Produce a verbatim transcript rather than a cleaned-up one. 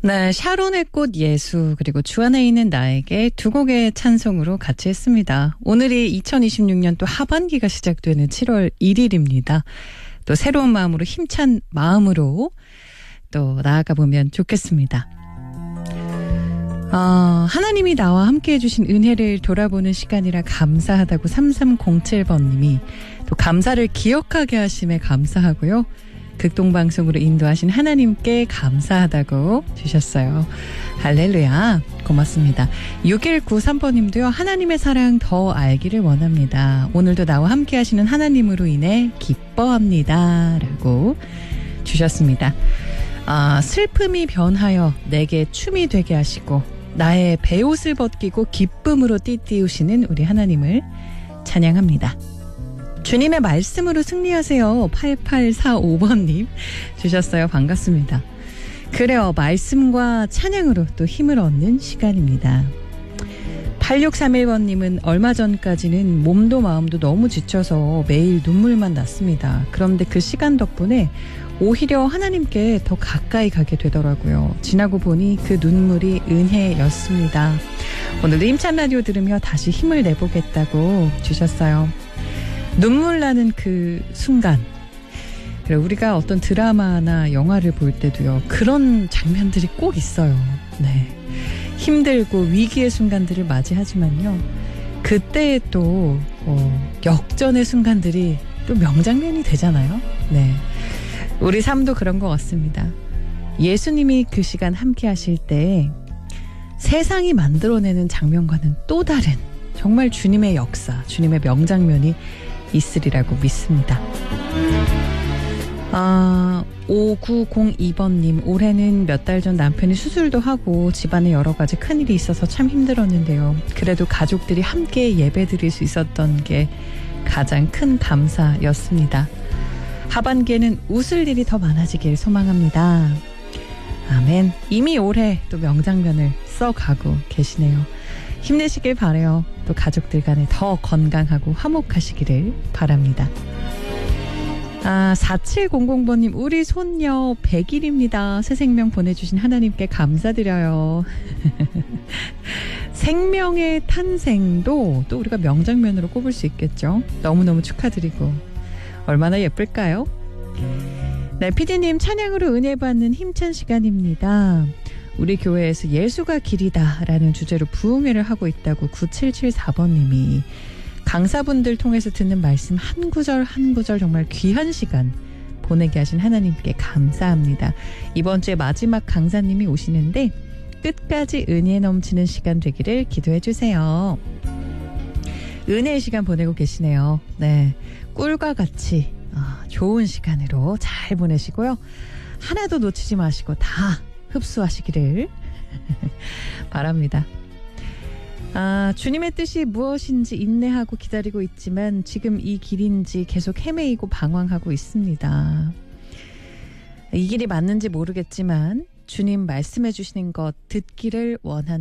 네, 샤론의 꽃 예수 그리고 주 안에 있는 나에게 두 곡의 찬송으로 같이 했습니다. 오늘이 이천이십육 년 또 하반기가 시작되는 칠월 일일입니다. 또 새로운 마음으로 힘찬 마음으로 또 나아가 보면 좋겠습니다. 어, 하나님이 나와 함께 해주신 은혜를 돌아보는 시간이라 감사하다고 삼삼공칠 번님이 또 감사를 기억하게 하심에 감사하고요. 극동방송으로 인도하신 하나님께 감사하다고 주셨어요. 할렐루야, 고맙습니다. 육일구삼 번님도요. 하나님의 사랑 더 알기를 원합니다. 오늘도 나와 함께 하시는 하나님으로 인해 기뻐합니다 라고 주셨습니다. 아, 슬픔이 변하여 내게 춤이 되게 하시고 나의 베옷을 벗기고 기쁨으로 띠띠우시는 우리 하나님을 찬양합니다. 주님의 말씀으로 승리하세요. 팔팔사오 번님 주셨어요. 반갑습니다. 그래요. 말씀과 찬양으로 또 힘을 얻는 시간입니다. 팔육삼일 번님은 얼마 전까지는 몸도 마음도 너무 지쳐서 매일 눈물만 났습니다. 그런데 그 시간 덕분에 오히려 하나님께 더 가까이 가게 되더라고요. 지나고 보니 그 눈물이 은혜였습니다. 오늘도 힘찬 라디오 들으며 다시 힘을 내보겠다고 주셨어요. 눈물 나는 그 순간, 그래 우리가 어떤 드라마나 영화를 볼 때도요, 그런 장면들이 꼭 있어요. 네, 힘들고 위기의 순간들을 맞이하지만요, 그때에 또 어, 역전의 순간들이 또 명장면이 되잖아요. 네, 우리 삶도 그런 것 같습니다. 예수님이 그 시간 함께 하실 때 세상이 만들어내는 장면과는 또 다른 정말 주님의 역사, 주님의 명장면이 있으리라고 믿습니다. 아, 오구공이 번님 올해는 몇 달 전 남편이 수술도 하고 집안에 여러 가지 큰일이 있어서 참 힘들었는데요. 그래도 가족들이 함께 예배드릴 수 있었던 게 가장 큰 감사였습니다. 하반기에는 웃을 일이 더 많아지길 소망합니다. 아멘. 이미 올해 또 명장면을 써가고 계시네요. 힘내시길 바라요. 또 가족들 간에 더 건강하고 화목하시기를 바랍니다. 아, 사칠공공 번님 우리 손녀 백 일입니다. 새 생명 보내주신 하나님께 감사드려요. 생명의 탄생도 또 우리가 명장면으로 꼽을 수 있겠죠. 너무너무 축하드리고 얼마나 예쁠까요? 네, 피디님 찬양으로 은혜 받는 힘찬 시간입니다. 우리 교회에서 예수가 길이다 라는 주제로 부흥회를 하고 있다고 구칠칠사 번님이 강사분들 통해서 듣는 말씀 한 구절 한 구절 정말 귀한 시간 보내게 하신 하나님께 감사합니다. 이번 주에 마지막 강사님이 오시는데 끝까지 은혜 넘치는 시간 되기를 기도해 주세요. 은혜의 시간 보내고 계시네요. 네, 꿀과 같이 좋은 시간으로 잘 보내시고요. 하나도 놓치지 마시고 다 흡수하시기를 바랍니다. 아, 주님의 뜻이 무엇인지 인내하고 기다리고 있지만 지금 이 길인지 계속 헤매이고 방황하고 있습니다. 이 길이 맞는지 모르겠지만 주님 말씀해 주시는 것 듣기를 원하는